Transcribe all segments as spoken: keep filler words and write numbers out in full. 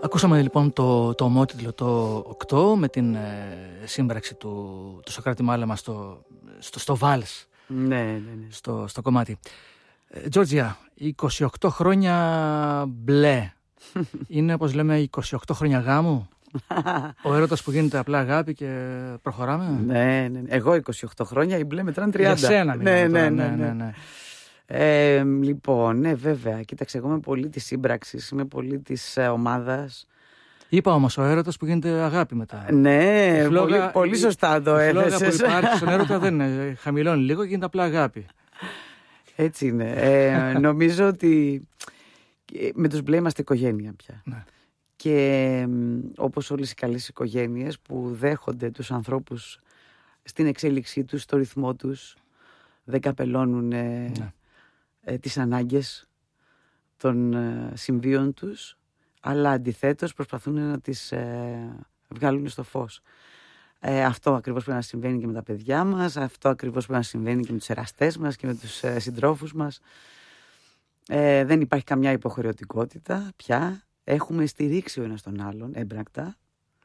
Ακούσαμε λοιπόν το, το ομότιτλο το οκτώ με την ε, σύμπραξη του, του Σωκράτη Μάλαμα στο, στο, στο Βάλς, ναι, ναι, ναι. στο, στο κομμάτι. Ε, Τζόρτζια, είκοσι οκτώ χρόνια μπλε. Είναι όπως λέμε είκοσι οκτώ χρόνια γάμου. Ο έρωτας που γίνεται απλά αγάπη και προχωράμε. Ναι, ναι. Εγώ είκοσι οκτώ χρόνια, η μπλε μετράνε τριάντα. Για σένα ναι, ναι, ναι, ναι, ναι, ναι, ναι. Ε, λοιπόν, ναι, βέβαια. Κοίταξε, εγώ είμαι πολύ της σύμπραξης, είμαι πολύ της ε, ομάδας. Είπα όμως ο έρωτας που γίνεται αγάπη μετά. Ναι, φλόγα, πολύ, πολύ σωστά το έθεσες. Η φλόγα που υπάρχει στον έρωτα δεν είναι. Χαμηλώνει λίγο και γίνεται απλά αγάπη. Έτσι είναι. Ε, νομίζω ότι με τους μπλε είμαστε οικογένεια πια. Ναι. Και όπως όλες οι καλές οικογένειες που δέχονται τους ανθρώπους στην εξέλιξή τους, στο ρυθμό τους, δεν καπελώνουν ναι. ε, τις ανάγκες των ε, συμβίων τους, αλλά αντιθέτως προσπαθούν να τις ε, βγάλουν στο φως. Ε, αυτό ακριβώς πρέπει να συμβαίνει και με τα παιδιά μας, αυτό ακριβώς πρέπει να συμβαίνει και με τους εραστές μας και με τους ε, συντρόφους μας. Ε, δεν υπάρχει καμιά υποχρεωτικότητα πια. Έχουμε στηρίξει ο ένας τον άλλον έμπρακτα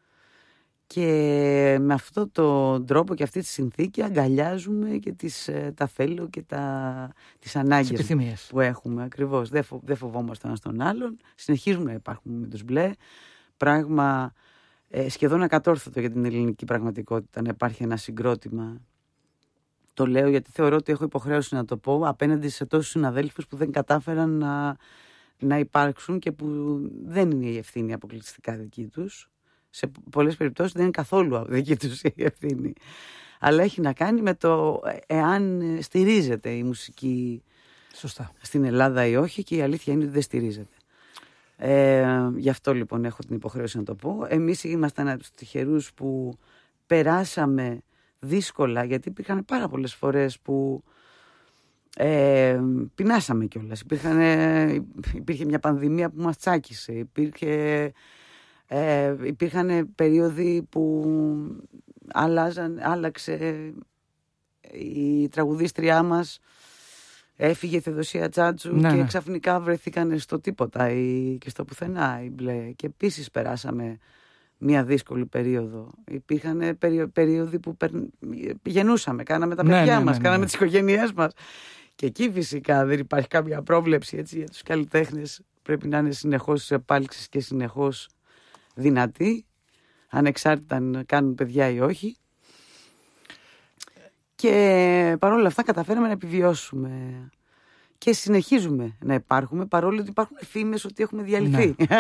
και με αυτόν τον τρόπο και αυτή τη συνθήκη αγκαλιάζουμε και τις, τα θέλω και τα, τις ανάγκες που έχουμε ακριβώς. Δεν, φο, δεν φοβόμαστε ο ένας τον άλλον, συνεχίζουμε να υπάρχουμε με τους μπλε, πράγμα ε, σχεδόν ακατόρθωτο για την ελληνική πραγματικότητα να υπάρχει ένα συγκρότημα. Το λέω γιατί θεωρώ ότι έχω υποχρέωση να το πω απέναντι σε τόσους συναδέλφους που δεν κατάφεραν να να υπάρξουν και που δεν είναι η ευθύνη αποκλειστικά δική τους. Σε πολλές περιπτώσεις δεν είναι καθόλου δική τους η ευθύνη. Αλλά έχει να κάνει με το εάν στηρίζεται η μουσική Σωστά. στην Ελλάδα ή όχι, και η αλήθεια είναι ότι δεν στηρίζεται. Ε, γι' αυτό λοιπόν έχω την υποχρέωση να το πω. Εμείς ήμασταν από τους τυχερούς που περάσαμε δύσκολα, γιατί υπήρχαν πάρα πολλές φορές που Ε, πεινάσαμε κιόλας. Υπήρχαν, υπήρχε μια πανδημία που μας τσάκισε. Υπήρχε, ε, υπήρχαν περίοδοι που άλλαζαν, άλλαξε η τραγουδίστριά μας, έφυγε η Θεοδοσία Τσάτσου ναι, και ναι. ξαφνικά βρεθήκαν στο τίποτα ή, και στο πουθενά οι μπλε. Και επίσης περάσαμε μια δύσκολη περίοδο. Υπήρχαν περί, περίοδοι που περ, πηγαινούσαμε, κάναμε τα παιδιά ναι, ναι, μας, ναι, ναι, κάναμε ναι. τις οικογένειές μας. Και εκεί φυσικά δεν υπάρχει κάποια πρόβλεψη, έτσι, για τους καλλιτέχνες. Πρέπει να είναι συνεχώς σε επάλξεις και συνεχώς δυνατοί, ανεξάρτητα αν κάνουν παιδιά ή όχι. Και παρόλα αυτά καταφέραμε να επιβιώσουμε. Και συνεχίζουμε να υπάρχουμε, παρόλο ότι υπάρχουν φήμες ότι έχουμε διαλυθεί. Ναι.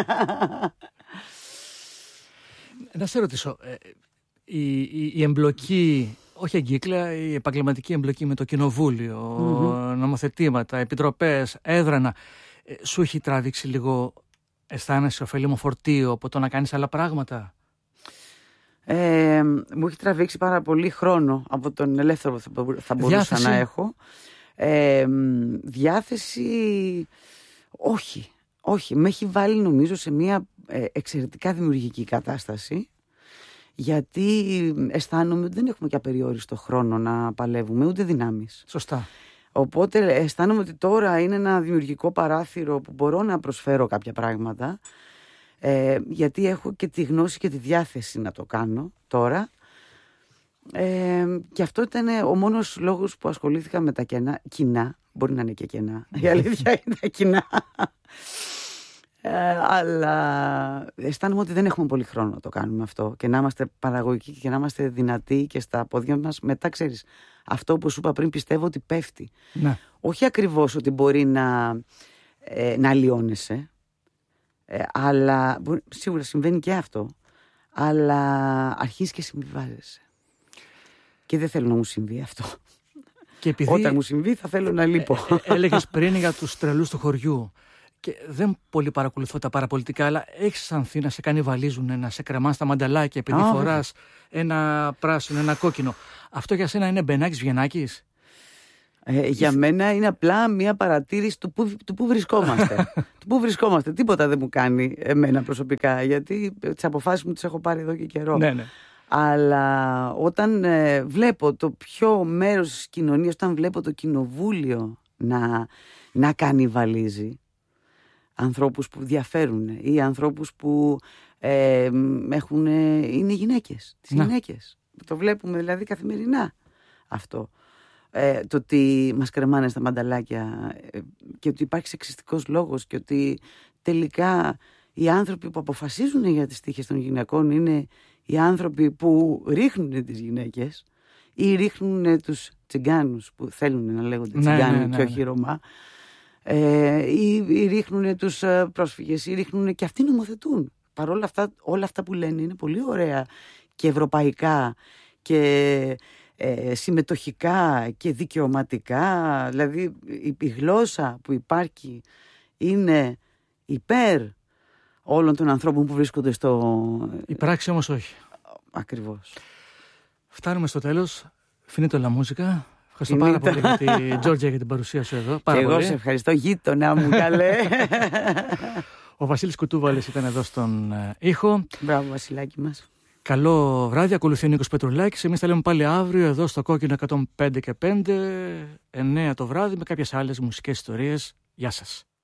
Να σε ρωτήσω, η, η, η εμπλοκή... Όχι εγκύκλα, η επαγγελματική εμπλοκή με το κοινοβούλιο, mm-hmm. νομοθετήματα, επιτροπές, έδρανα, σου έχει τράβηξει λίγο, αισθάνεσαι ωφέλιμο φορτίο από το να κάνεις άλλα πράγματα? Ε, μου έχει τραβήξει πάρα πολύ χρόνο από τον ελεύθερο που θα μπορούσα διάθεση. να έχω. Ε, διάθεση, όχι, όχι. Με έχει βάλει νομίζω σε μια εξαιρετικά δημιουργική κατάσταση. Γιατί αισθάνομαι ότι δεν έχουμε και απεριόριστο χρόνο να παλεύουμε, ούτε δυνάμεις. Σωστά. Οπότε αισθάνομαι ότι τώρα είναι ένα δημιουργικό παράθυρο που μπορώ να προσφέρω κάποια πράγματα, ε, γιατί έχω και τη γνώση και τη διάθεση να το κάνω τώρα. Ε, και αυτό ήταν ο μόνος λόγος που ασχολήθηκα με τα κενά, κοινά, μπορεί να είναι και κενά, η αλήθεια είναι τα κοινά. Ε, αλλά αισθάνομαι ότι δεν έχουμε πολύ χρόνο να το κάνουμε αυτό και να είμαστε παραγωγικοί και να είμαστε δυνατοί και στα πόδια μας. Μετά ξέρεις, αυτό που σου είπα πριν, πιστεύω ότι πέφτει. Ναι. Όχι ακριβώς ότι μπορεί να, ε, να αλλοιώνεσαι, ε, αλλά μπορεί, σίγουρα συμβαίνει και αυτό, αλλά αρχίζεις και συμβιβάζεσαι. Και δεν θέλω να μου συμβεί αυτό. Και επειδή... Όταν μου συμβεί θα θέλω να λείπω. Ε, ε, έλεγες πριν για τους τρελούς του χωριού. Και δεν πολύ παρακολουθώ τα παραπολιτικά, αλλά έχεις αισθανθεί να σε κανιβαλίζουν, να σε κρεμάς τα μανταλάκια επειδή oh, φοράς ένα πράσινο, ένα κόκκινο. Αυτό για σένα είναι μπενάκης βγενάκης? Ε, για μένα είναι απλά μια παρατήρηση του που, του που βρισκόμαστε. του που βρισκόμαστε. Τίποτα δεν μου κάνει εμένα προσωπικά, γιατί τις αποφάσεις μου τις έχω πάρει εδώ και καιρό. Ναι, ναι. Αλλά όταν ε, βλέπω το πιο μέρος της κοινωνίας, όταν βλέπω το κοινοβούλιο να, να κανιβαλίζει, ανθρώπους που διαφέρουν ή ανθρώπους που ε, έχουν, είναι γυναίκες. Τις Να. γυναίκες. Το βλέπουμε δηλαδή καθημερινά αυτό. Ε, το ότι μας κρεμάνε στα μανταλάκια ε, και ότι υπάρχει σεξιστικός λόγος και ότι τελικά οι άνθρωποι που αποφασίζουν για τις τύχες των γυναικών είναι οι άνθρωποι που ρίχνουν τις γυναίκες ή ρίχνουν τους τσιγκάνους που θέλουν να λέγονται τσιγκάνοι, ναι, ναι, ναι, και όχι Ρωμά, ε, ή, ή ρίχνουν τους πρόσφυγες ή ρίχνουν, και αυτοί νομοθετούν. Παρ' όλα αυτά, όλα αυτά που λένε είναι πολύ ωραία και ευρωπαϊκά και ε, συμμετοχικά και δικαιωματικά. Δηλαδή η, η γλώσσα που υπάρχει είναι υπέρ όλων των ανθρώπων που βρίσκονται στο... Η πράξη όμως όχι. Ακριβώς. Φτάνουμε στο τέλος. Finito la musica. Ευχαριστώ πάρα πολύ για την Τζόρτζια για την παρουσία σου εδώ. Πάρα και πολύ. Εγώ σε ευχαριστώ, γείτονα μου, καλέ. Ο Βασίλης Κουτούβαλης ήταν εδώ στον ήχο. Μπράβο, Βασιλάκι μας. Καλό βράδυ, ακολουθεί ο Νίκος Πετρουλάκης. Εμείς τα λέμε πάλι αύριο εδώ στο Κόκκινο εκατόν πέντε και πέντε, εννέα το βράδυ, με κάποιες άλλες μουσικές ιστορίες. Γεια σας.